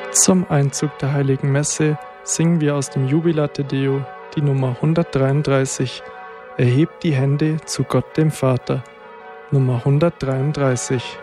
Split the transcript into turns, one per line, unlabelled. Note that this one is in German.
Zum Einzug der Heiligen Messe singen wir aus dem Jubilate Deo die Nummer 133, Erhebt die Hände zu Gott dem Vater, Nummer 133.